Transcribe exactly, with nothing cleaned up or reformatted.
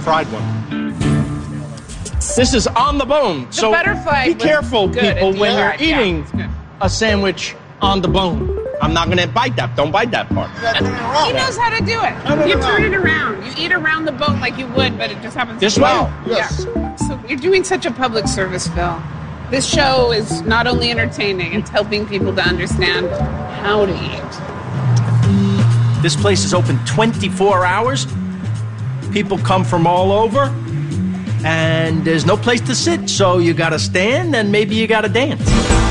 fried one. This is on the bone. The so butterfly be was careful, good people, at the when end. you're Yeah, eating it's good. a sandwich on the bone. I'm not going to bite that. Don't bite that part. He knows how to do it. No, no, you no, turn no. it around. You eat around the bone like you would, but it just happens This to way? well. Yes. Yeah. So you're doing such a public service, Phil. This show is not only entertaining, it's helping people to understand how to eat. This place is open twenty-four hours. People come from all over. And there's no place to sit, so you got to stand and maybe you got to dance.